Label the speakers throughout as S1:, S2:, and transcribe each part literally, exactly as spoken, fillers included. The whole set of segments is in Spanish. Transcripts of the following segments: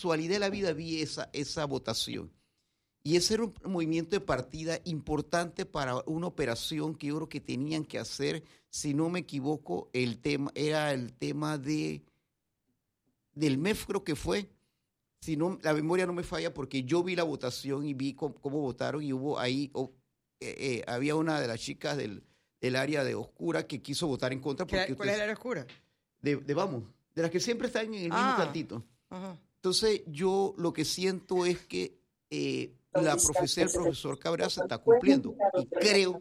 S1: casualidad de la vida vi esa, esa votación. Y ese era un movimiento de partida importante para una operación que yo creo que tenían que hacer, si no me equivoco, el tema era el tema de del M E F, creo que fue, si no, la memoria no me falla, porque yo vi la votación y vi cómo, cómo votaron y hubo ahí, oh, eh, eh, había una de las chicas del, del área de Oscura que quiso votar en contra. Porque
S2: ¿Cuál es el área oscura?
S1: De, de Vamos, de las que siempre están en el mismo
S2: ah,
S1: cantito.
S2: Ajá.
S1: Entonces yo lo que siento es que eh, la profecía del profesor Cabrera se está cumpliendo y creo,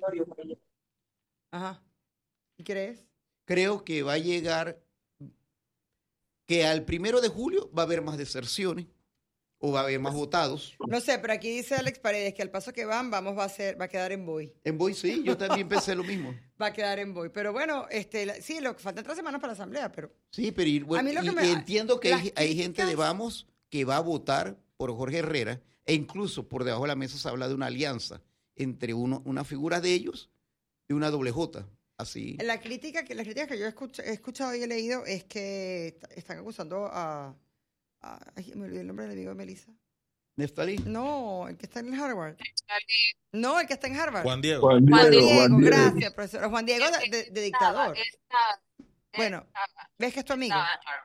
S2: Ajá. ¿Y crees?
S1: creo que va a llegar, que al primero de julio va a haber más deserciones o va a haber más votados.
S2: No sé, pero aquí dice Alex Paredes que al paso que van, vamos va a ser, va a quedar en Boy.
S1: En Boy, sí, yo también pensé lo mismo.
S2: Va a quedar en Boy. Pero bueno, este, sí, lo faltan tres semanas para la asamblea, pero.
S1: Sí, pero y, bueno,
S2: a mí lo que
S1: y,
S2: me,
S1: y entiendo que hay, hay gente
S2: críticas...
S1: de Vamos que va a votar por Jorge Herrera, e incluso por debajo de la mesa se habla de una alianza entre uno, una figura de ellos y una doble J. Así.
S2: La crítica que, las críticas que yo he escuchado, he escuchado y he leído es que están acusando a, a ay, me olvidé el nombre del amigo de Melissa.
S1: ¿Neftalí?
S2: No, el que está en Harvard. No, el que está en Harvard.
S3: Juan Diego.
S2: Juan Diego, Juan Diego,
S4: Juan Diego.
S2: gracias, profesor. Juan Diego de, de, de dictador. Bueno, ¿ves que es tu amigo?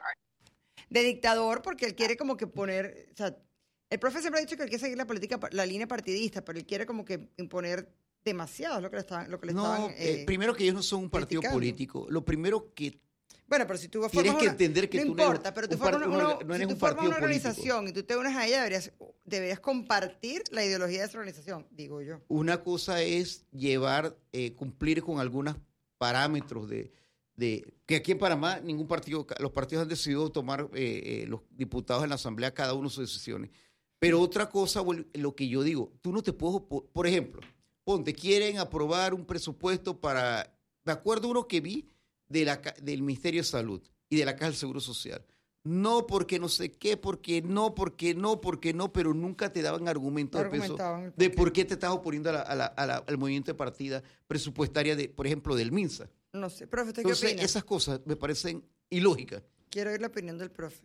S2: De dictador, porque él quiere como que poner, o sea, el profe siempre ha dicho que él quiere seguir la política, la línea partidista, pero él quiere como que imponer demasiado lo que le estaban, lo que le
S1: no,
S2: estaban
S1: eh,
S2: eh,
S1: primero que ellos no son un partido
S2: criticando.
S1: político. Lo primero que
S2: bueno, pero si tú
S1: tienes
S2: formas
S1: que
S2: una,
S1: entender que
S2: no
S1: tú
S2: importa,
S1: no,
S2: pero tú
S1: un
S2: formas
S1: part,
S2: una,
S1: no, no
S2: si
S1: eres
S2: tú
S1: un
S2: formas
S1: partido
S2: una organización
S1: político.
S2: y tú te unes a ella, deberías, deberías compartir la ideología de esa organización, digo yo.
S1: Una cosa es llevar, eh, cumplir con algunos parámetros de, de que aquí en Panamá ningún partido, los partidos han decidido tomar eh, eh, los diputados en la asamblea cada uno sus decisiones. Pero otra cosa, lo que yo digo, tú no te puedes, por ejemplo, ponte, quieren aprobar un presupuesto para, de acuerdo a uno que vi de la, del Ministerio de Salud y de la Caja del Seguro Social. No porque no sé qué, porque no, porque no, porque no, pero nunca te daban argumentos de peso de por qué te estás oponiendo a la, a la, a la, al movimiento de partida presupuestaria, de, por ejemplo, del MINSA.
S2: No sé, profe, ¿usted
S1: Entonces,
S2: qué opina?
S1: esas cosas me parecen ilógicas.
S2: Quiero oír la opinión del profe.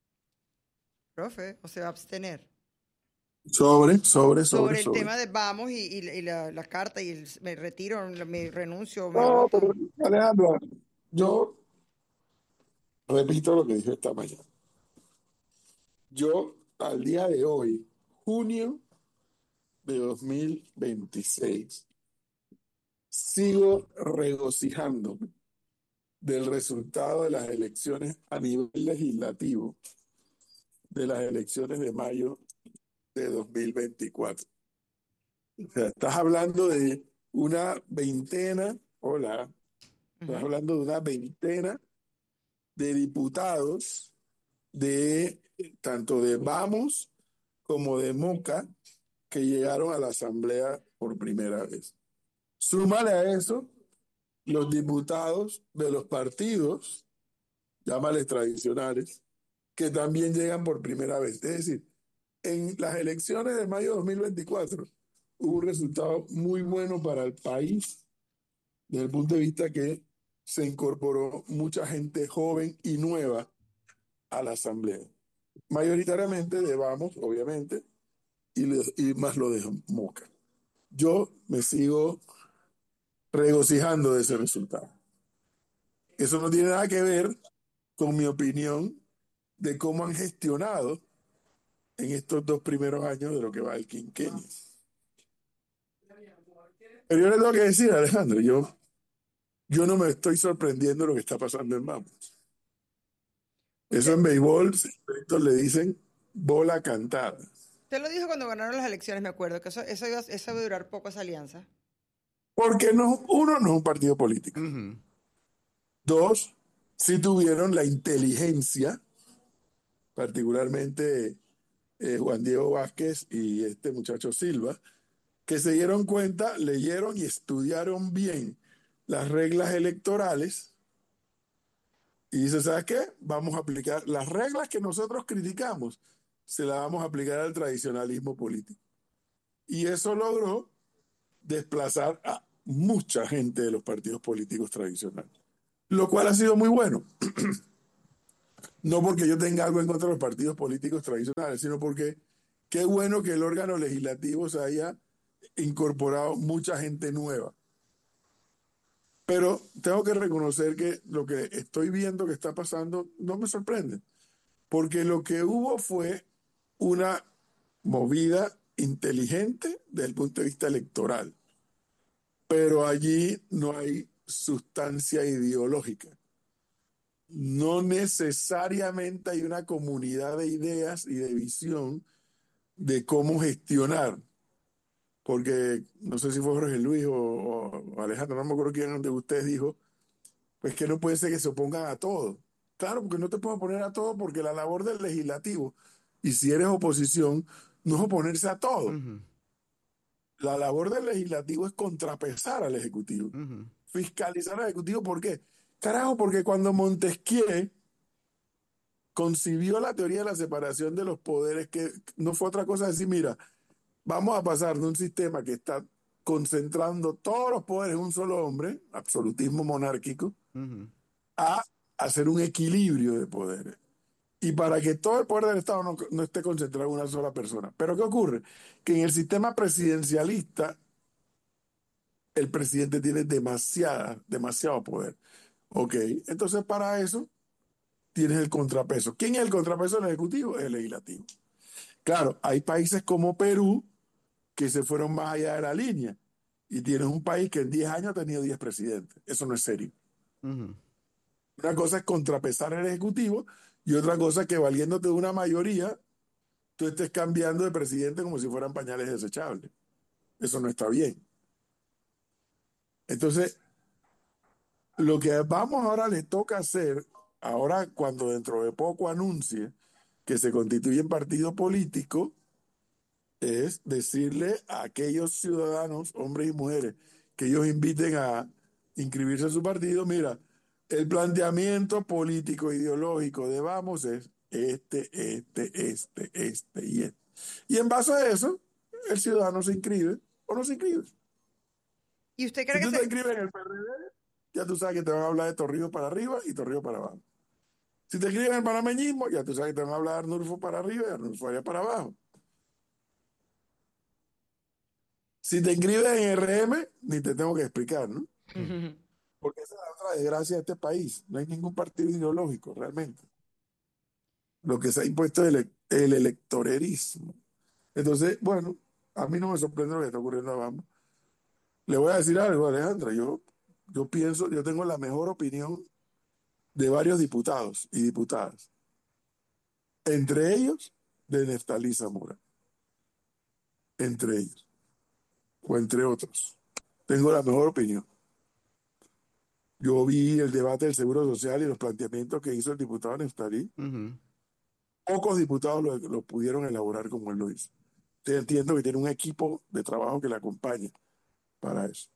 S2: Profe, ¿o se va a abstener?
S4: Sobre, sobre, sobre.
S2: Sobre el
S4: sobre.
S2: tema de vamos y, y, y la, la carta y el, me retiro, me renuncio. Me
S4: no, pero Alejandra, yo repito lo que dije esta mañana. Yo, al día de hoy, junio de dos mil veintiséis, sigo regocijándome del resultado de las elecciones a nivel legislativo, de las elecciones de mayo de dos mil veinticuatro. O sea, estás hablando de una veintena, hola, estás
S2: Uh-huh.
S4: hablando de una veintena de diputados de tanto de Vamos como de Moca que llegaron a la asamblea por primera vez. Súmale a eso los diputados de los partidos, llámales tradicionales, que también llegan por primera vez. Es decir, en las elecciones de mayo de dos mil veinticuatro hubo un resultado muy bueno para el país, desde el punto de vista que se incorporó mucha gente joven y nueva a la asamblea. Mayoritariamente de Vamos, obviamente, y, le, y más lo de Moca. Yo me sigo regocijando de ese resultado. Eso no tiene nada que ver con mi opinión de cómo han gestionado en estos dos primeros años de lo que va el quinquenio. Pero yo le tengo que decir, Alejandro, yo, yo no me estoy sorprendiendo de lo que está pasando en Vamos. Eso en béisbol le dicen bola cantada.
S2: Usted lo dijo cuando ganaron las elecciones, me acuerdo, que eso, eso, iba, eso iba a durar poco esa alianza.
S4: Porque no, uno, no es un partido político.
S1: Uh-huh.
S4: Dos, sí tuvieron la inteligencia, particularmente eh, Juan Diego Vázquez y este muchacho Silva, que se dieron cuenta, leyeron y estudiaron bien las reglas electorales y dice, ¿sabes qué? Vamos a aplicar las reglas que nosotros criticamos, se las vamos a aplicar al tradicionalismo político. Y eso logró desplazar a mucha gente de los partidos políticos tradicionales, lo cual ha sido muy bueno. No porque yo tenga algo en contra de los partidos políticos tradicionales, sino porque qué bueno que el órgano legislativo se haya incorporado mucha gente nueva. Pero tengo que reconocer que lo que estoy viendo que está pasando no me sorprende, porque lo que hubo fue una movida inteligente desde el punto de vista electoral, pero allí no hay sustancia ideológica. No necesariamente hay una comunidad de ideas y de visión de cómo gestionar, porque no sé si fue Jorge Luis o, o Alejandro, no me acuerdo quién de ustedes dijo, pues que no puede ser que se opongan a todo. Claro, porque no te puedo oponer a todo porque la labor del legislativo, y si eres oposición, no es oponerse a todo.
S1: Uh-huh.
S4: La labor del legislativo es contrapesar al ejecutivo,
S1: Uh-huh.
S4: fiscalizar al ejecutivo. ¿Por qué? Carajo, porque cuando Montesquieu concibió la teoría de la separación de los poderes, que no fue otra cosa decir, mira, vamos a pasar de un sistema que está concentrando todos los poderes en un solo hombre, absolutismo monárquico,
S1: Uh-huh.
S4: a hacer un equilibrio de poderes. Y para que todo el poder del Estado no, no esté concentrado en una sola persona. Pero ¿qué ocurre? Que en el sistema presidencialista el presidente tiene demasiada, demasiado poder. Ok, entonces para eso tienes el contrapeso. ¿Quién es el contrapeso del Ejecutivo? El Legislativo. Claro, hay países como Perú que se fueron más allá de la línea y tienes un país que en diez años ha tenido diez presidentes. Eso no es serio.
S1: Uh-huh.
S4: Una cosa es contrapesar el Ejecutivo y otra cosa es que valiéndote de una mayoría, tú estés cambiando de presidente como si fueran pañales desechables. Eso no está bien. Entonces, lo que vamos ahora le toca hacer, ahora cuando dentro de poco anuncie que se constituye en partido político, es decirle a aquellos ciudadanos, hombres y mujeres, que ellos inviten a inscribirse en su partido, mira, el planteamiento político ideológico de Vamos es este, este, este, este y este. Y en base a eso, el ciudadano se inscribe o no se inscribe.
S2: ¿Y usted cree
S4: Si
S2: que
S4: tú
S2: se...
S4: te inscribes en el P R D, ya tú sabes que te van a hablar de Torrijos para arriba y Torrijos para abajo. Si te inscribes en el panameñismo, ya tú sabes que te van a hablar de Arnulfo para arriba y Arnulfo allá para abajo. Si te inscribes en R M, ni te tengo que explicar, ¿no? Porque esa es la otra desgracia de este país. No hay ningún partido ideológico, realmente. Lo que se ha impuesto es el, el electorerismo. Entonces, bueno, a mí no me sorprende lo que está ocurriendo a Vamos. Le voy a decir algo, Alejandra. Yo, yo pienso, yo tengo la mejor opinión de varios diputados y diputadas. Entre ellos, de Neftalí Zamora. Entre ellos. O entre otros. Tengo la mejor opinión. Yo vi el debate del Seguro Social y los planteamientos que hizo el diputado Neftalí.
S1: Uh-huh.
S4: Pocos diputados lo, lo pudieron elaborar como él lo hizo. Te entiendo que tiene un equipo de trabajo que le acompaña para eso.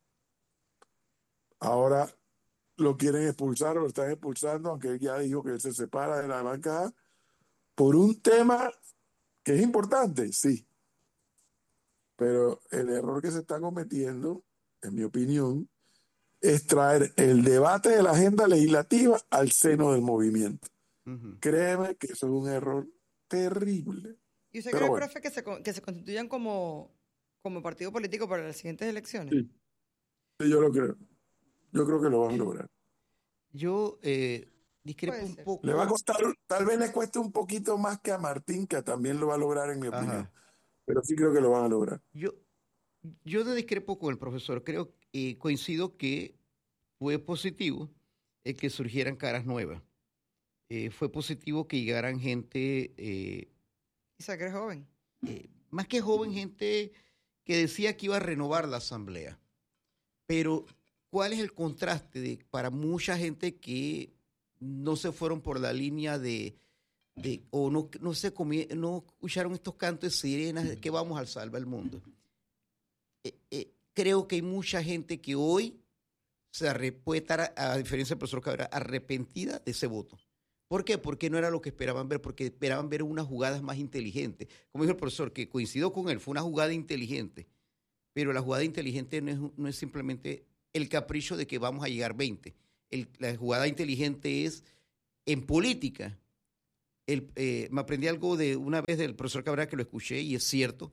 S4: Ahora lo quieren expulsar o lo están expulsando, aunque él ya dijo que él se separa de la bancada por un tema que es importante, sí. Pero el error que se está cometiendo, en mi opinión, es traer el debate de la agenda legislativa al seno del movimiento.
S1: Uh-huh.
S4: Créeme que eso es un error terrible.
S2: ¿Y usted
S4: Pero
S2: cree,
S4: bueno,
S2: profe, que se, que se constituyan como, como partido político para las siguientes elecciones?
S4: sí, sí, yo lo creo. Yo creo que lo van a lograr.
S1: Yo eh, discrepo
S2: Puede
S1: un
S2: ser.
S1: poco.
S4: Le va a costar, tal vez le cueste un poquito más que a Martín, que también lo va a lograr en mi opinión.
S1: Ajá.
S4: Pero sí creo que lo van a lograr.
S1: Yo, yo no discrepo con el profesor. Creo y eh, coincido que fue positivo el que surgieran caras nuevas. Eh, fue positivo que llegaran gente, eh,
S2: Isaac es joven.
S1: eh, más que joven, gente que decía que iba a renovar la asamblea. Pero, ¿cuál es el contraste de, para mucha gente que no se fueron por la línea de, de o no, no, se comie, no escucharon estos cantos de sirenas de que vamos al salvar el mundo? Eh, eh, creo que hay mucha gente que hoy se arre, puede estar, a, a diferencia del profesor Cabrera, arrepentida de ese voto. ¿Por qué? Porque no era lo que esperaban ver, porque esperaban ver unas jugadas más inteligentes. Como dijo el profesor, que coincidió con él, fue una jugada inteligente, pero la jugada inteligente no es, no es simplemente el capricho de que vamos a llegar veinte. El, la jugada inteligente es en política, el, eh, me aprendí algo de una vez del profesor Cabrera que lo escuché y es cierto,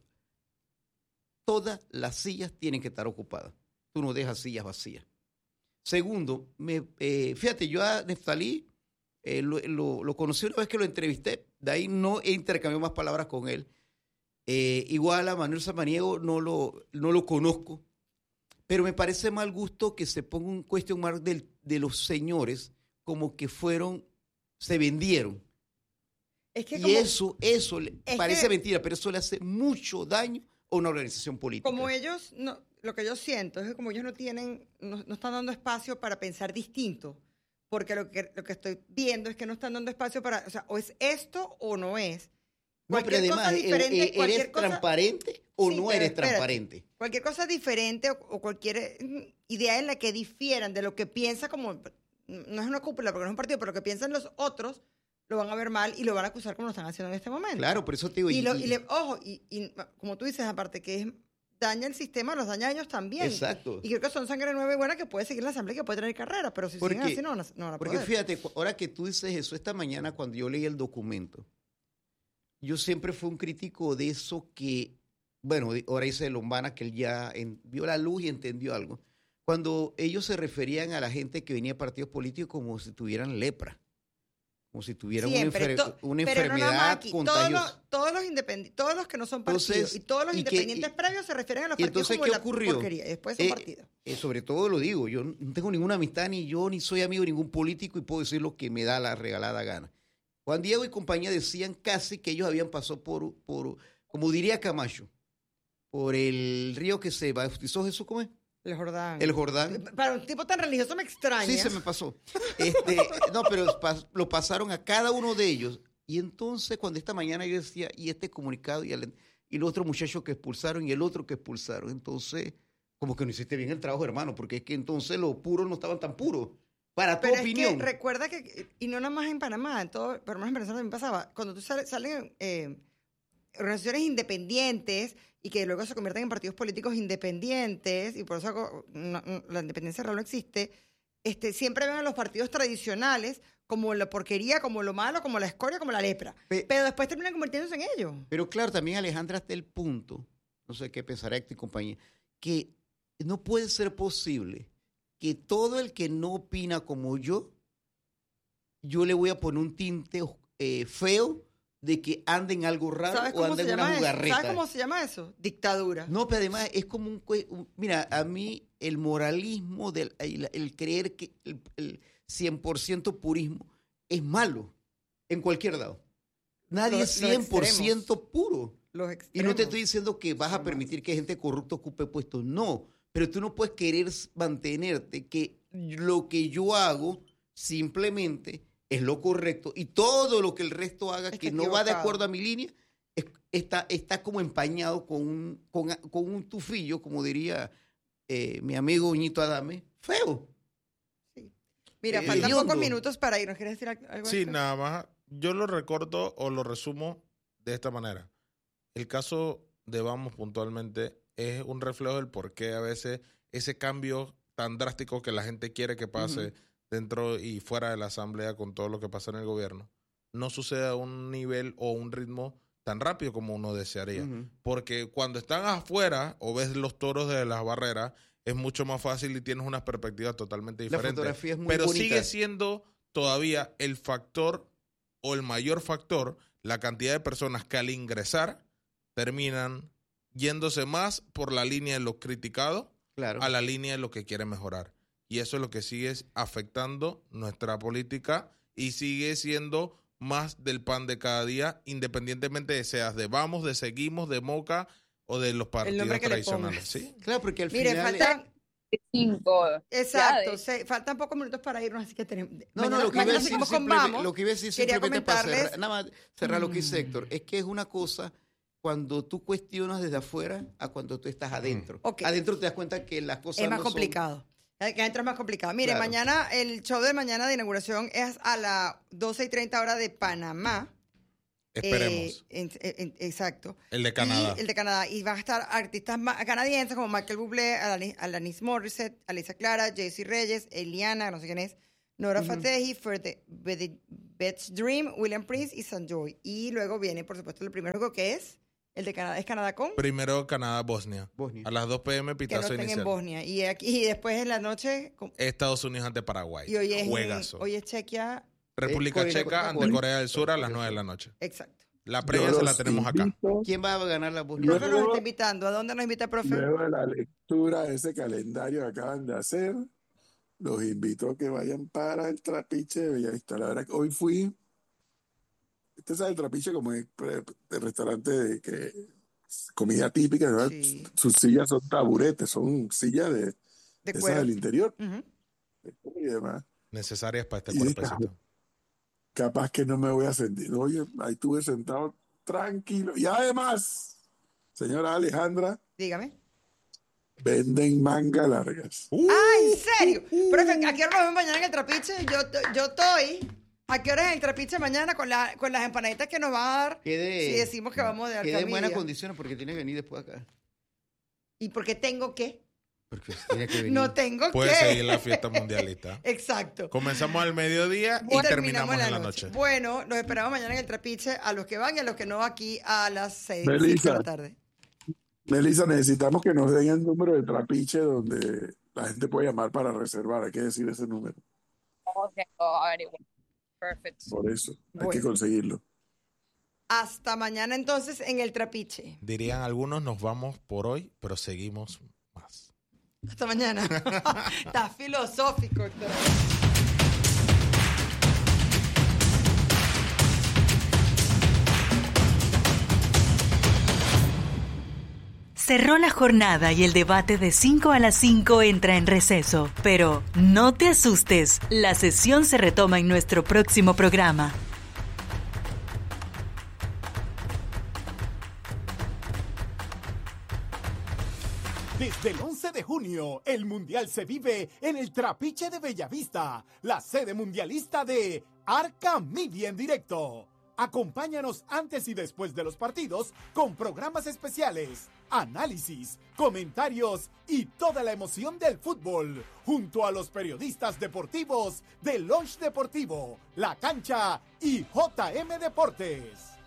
S1: todas las sillas tienen que estar ocupadas. Tú no dejas sillas vacías. Segundo, me, eh, fíjate, yo a Neftalí eh, lo, lo, lo conocí una vez que lo entrevisté, de ahí no he intercambiado más palabras con él. Eh, igual a Manuel Samaniego no lo, no lo conozco, pero me parece mal gusto que se ponga un question mark del, de los señores como que fueron, se vendieron. Es que y como, eso, eso parece que, mentira, pero eso le hace mucho daño a una organización política.
S2: Como ellos, no, lo que yo siento es que como ellos no tienen, no, no están dando espacio para pensar distinto, porque lo que, lo que estoy viendo es que no están dando espacio para, o sea, o es esto o no es.
S1: No, pero además, diferente, ¿eres cosa, transparente o sí, no eres espérate, transparente?
S2: Cualquier cosa diferente o, o cualquier idea en la que difieran de lo que piensa como, no es una cúpula porque no es un partido, pero lo que piensan los otros, lo van a ver mal y lo van a acusar como lo están haciendo en este momento.
S1: Claro, por eso te digo.
S2: Y, lo, y le, ojo, y, y como tú dices, aparte que es, daña el sistema, los daña a ellos también.
S1: Exacto.
S2: Y creo que son sangre nueva y buena que puede seguir en la asamblea y que puede tener carrera, pero si
S1: porque,
S2: siguen así no van a, no van a
S1: Porque
S2: poder.
S1: fíjate, ahora que tú dices eso, esta mañana cuando yo leí el documento, yo siempre fui un crítico de eso que, bueno, ahora dice Lombana que él ya en, vio la luz y entendió algo. Cuando ellos se referían a la gente que venía de partidos políticos como si tuvieran lepra, como si tuvieran Siempre, una, enfer- to, una enfermedad
S2: no
S1: contagiosa.
S2: Todos los, todos, los independ- todos los que no son partidos entonces, y todos los y independientes que, previos se refieren a los partidos como
S1: ¿qué
S2: la
S1: ocurrió?
S2: porquería. Y después son
S1: eh,
S2: partidos.
S1: Eh, sobre todo lo digo, yo no tengo ninguna amistad, ni yo, ni soy amigo de ningún político y puedo decir lo que me da la regalada gana. Juan Diego y compañía decían casi que ellos habían pasado por, por, como diría Camacho, por el río que se bautizó Jesús, ¿cómo es?
S2: El Jordán.
S1: El Jordán.
S2: Para un tipo tan religioso me extraña.
S1: Sí, se me pasó. Este, no, pero pas, lo pasaron a cada uno de ellos. Y entonces, cuando esta mañana yo decía, y este comunicado, y el, y el otro muchacho que expulsaron, y el otro que expulsaron, entonces, como que no hiciste bien el trabajo, hermano, porque es que entonces los puros no estaban tan puros. Para tu
S2: pero
S1: opinión.
S2: Es que recuerda que, y no nada más en Panamá, en todo, pero más en Venezuela también pasaba, cuando tú sales, salen eh, organizaciones independientes y que luego se convierten en partidos políticos independientes, y por eso no, no, la independencia real no existe, este, siempre ven a los partidos tradicionales como la porquería, como lo malo, como la escoria, como la lepra. Pe- pero después terminan convirtiéndose en ellos.
S1: Pero claro, también Alejandra, hasta el punto, no sé qué pensará Héctor y compañía, que no puede ser posible que todo el que no opina como yo, yo le voy a poner un tinte eh, feo de que anden algo raro o anden en una jugarreta.
S2: ¿Sabes cómo se llama eso? Dictadura.
S1: No, pero además es como un... un mira, a mí el moralismo, del, el, el creer que el, el cien por ciento purismo es malo en cualquier lado. Nadie los, es cien por ciento puro.
S2: Los
S1: y no te estoy diciendo que vas a permitir que gente corrupta ocupe puestos, no. Pero tú no puedes querer mantenerte que lo que yo hago simplemente es lo correcto y todo lo que el resto haga que no va de acuerdo a mi línea es, está, está como empañado con un, con, con un tufillo, como diría eh, mi amigo Uñito Adame, feo.
S2: Sí. Mira, eh, faltan hediondo. Pocos minutos para ir. ¿Nos quieres decir algo?
S3: Sí, nada más. Yo lo recorto o lo resumo de esta manera. El caso de Vamos puntualmente es un reflejo del por qué a veces ese cambio tan drástico que la gente quiere que pase uh-huh. dentro y fuera de la asamblea con todo lo que pasa en el gobierno, no sucede a un nivel o un ritmo tan rápido como uno desearía. Uh-huh. Porque cuando están afuera o ves los toros de las barreras, es mucho más fácil y tienes una perspectiva totalmente diferente.
S1: La fotografía es muy
S3: Pero
S1: bonita.
S3: Sigue siendo todavía el factor o el mayor factor, la cantidad de personas que al ingresar terminan yéndose más por la línea de lo criticado claro. a la línea de lo que quiere mejorar. Y eso es lo que sigue afectando nuestra política y sigue siendo más del pan de cada día, independientemente de seas de Vamos, de Seguimos, de Moca o de los partidos tradicionales. ¿Sí?
S1: Claro, porque al
S2: Mire,
S1: final...
S2: faltan...
S5: Cinco.
S2: Exacto, de... se, faltan pocos minutos para irnos, así que tenemos...
S1: No, mañana, no, lo que, iba a decir vamos, lo que iba a decir simplemente para cerrar, nada más cerrar mm. lo que dice Héctor, es que es una cosa... cuando tú cuestionas desde afuera a cuando tú estás adentro. Okay. Adentro te das cuenta que las cosas
S2: es más
S1: no
S2: complicado.
S1: Son...
S2: Que adentro es más complicado. Mire, claro. mañana, el show de mañana de inauguración es a las doce y treinta horas de Panamá.
S3: Esperemos.
S2: Eh, en, en, exacto.
S3: El de Canadá.
S2: Y el de Canadá. Y van a estar artistas canadienses como Michael Bublé, Alanis, Alanis Morissette, Alicia Clara, Jaycee Reyes, Eliana, no sé quién es, Nora
S1: Ujú.
S2: Fatehi, For the, the Bet's Dream, William Prince y Sanjoy. Y luego viene, por supuesto, el primer juego que es el de Canadá. ¿Es Canadá con?
S3: Primero Canadá-Bosnia.
S1: Bosnia.
S3: A las dos p m
S2: Que no
S3: pitazo
S2: estén en
S3: inicial.
S2: Bosnia. Y, aquí, y después en la noche... con-
S3: Estados Unidos ante Paraguay.
S2: Y hoy es,
S3: Juegazo.
S2: hoy es Chequia.
S3: República
S1: Eh, Corea-
S3: Checa ante
S1: Corea-
S3: Corea del Sur a las nueve de la noche.
S2: Exacto.
S3: La
S4: Yo
S3: previa se la
S4: los
S3: tenemos acá.
S4: invito,
S1: ¿Quién va a ganar la
S2: El
S1: Bosnia?
S2: profe nos
S4: Luego-
S2: está invitando. ¿A dónde nos invita el profe?
S4: luego de la lectura de ese calendario que acaban de hacer, los invito a que vayan para el Trapiche de Bellavista. La verdad que hoy fui, usted sabe el Trapiche como el, el restaurante de que comida típica, ¿verdad?
S2: Sí.
S4: Sus sillas son taburetes, son sillas de,
S2: De
S4: esas
S2: cuero.
S4: del interior
S2: Ujú.
S4: y demás.
S3: Necesarias para este
S4: Y dije,
S3: cuerpecito.
S4: capaz que no me voy a sentir. Oye, ahí estuve sentado tranquilo. Y además, señora Alejandra,
S2: Dígame.
S4: venden manga largas.
S3: Uh,
S2: ¡Ah, en serio! Profe, ¿a qué hora nos vemos mañana en el Trapiche? Yo, yo estoy... ¿A qué hora es el Trapiche mañana con, la, con las empanaditas que nos va a dar?
S1: Quede,
S2: Si decimos que vamos de
S1: quede en buenas
S2: Alcamilla.
S1: condiciones porque tiene que venir después acá.
S2: ¿Y por qué tengo que?
S1: Porque tiene que venir.
S2: No tengo
S3: Puede
S2: que.
S3: seguir la fiesta mundialista.
S2: Exacto.
S3: Comenzamos al mediodía y
S2: Bueno,
S3: terminamos en la noche.
S2: Bueno, los esperamos mañana en el Trapiche, a los que van y a los que no aquí a las seis
S4: Melissa.
S2: de la tarde.
S4: Melissa, necesitamos que nos den el número de Trapiche donde la gente puede llamar para reservar. Hay que decir ese número.
S5: Okay. Oh, already went. Perfect.
S4: Por eso, hay
S2: Bueno.
S4: que conseguirlo.
S2: Hasta mañana entonces en el Trapiche.
S3: Dirían algunos, nos vamos por hoy, pero seguimos más.
S2: Hasta mañana. Está filosófico, Héctor.
S6: Cerró la jornada y el debate de cinco a las cinco entra en receso. Pero no te asustes, la sesión se retoma en nuestro próximo programa.
S7: Desde el once de junio, el Mundial se vive en el Trapiche de Bellavista, la sede mundialista de Arca Media en directo. Acompáñanos antes y después de los partidos con programas especiales, análisis, comentarios y toda la emoción del fútbol, junto a los periodistas deportivos de Lunch Deportivo, La Cancha y J M Deportes.